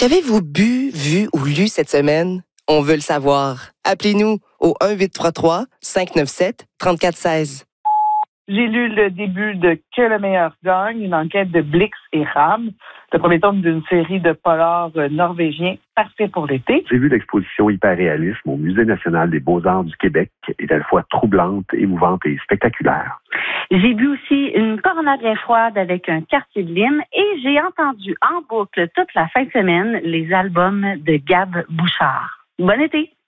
Qu'avez-vous bu, vu ou lu cette semaine? On veut le savoir. Appelez-nous au 1-833-597-3416. J'ai lu le début de Que le meilleur gagne, une enquête de Blix et Ram, le premier tome d'une série de polars norvégiens parfait pour l'été. J'ai vu l'exposition Hyperréalisme au Musée national des beaux-arts du Québec, qui est à la fois troublante, émouvante et spectaculaire. J'ai bu aussi une Corona bien froide avec un quartier de lime et j'ai entendu en boucle toute la fin de semaine les albums de Gab Bouchard. Bon été!